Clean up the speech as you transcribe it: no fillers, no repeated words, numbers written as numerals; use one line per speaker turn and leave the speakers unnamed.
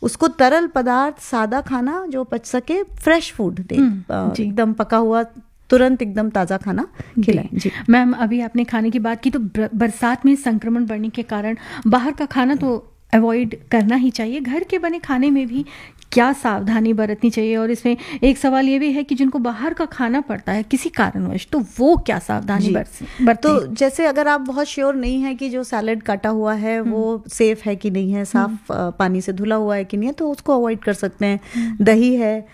उसको तरल पदार्थ सादा खाना जो पच सके, फ्रेश फूड दे, एकदम पका हुआ तुरंत एकदम ताज़ा खाना खिलाएं। जी
मैम, अभी आपने खाने की बात की, तो बरसात में संक्रमण बढ़ने के कारण बाहर का खाना तो अवॉइड करना ही चाहिए। घर के बने खाने में भी क्या सावधानी बरतनी चाहिए? और इसमें एक सवाल ये भी है कि जिनको बाहर का खाना पड़ता है किसी कारणवश, तो वो क्या सावधानी बरतें?
तो जैसे अगर आप बहुत श्योर नहीं है कि जो सैलेड काटा हुआ है वो सेफ है कि नहीं है, साफ पानी से धुला हुआ है कि नहीं है, तो उसको अवॉइड कर सकते हैं। दही है,